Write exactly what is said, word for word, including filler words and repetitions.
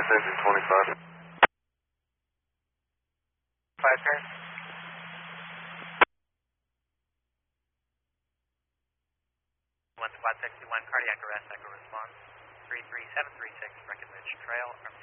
engine twenty-five. Five pair. One squad sixty-one, cardiac arrest, echo response. three three seven three six, Breckenridge Trail.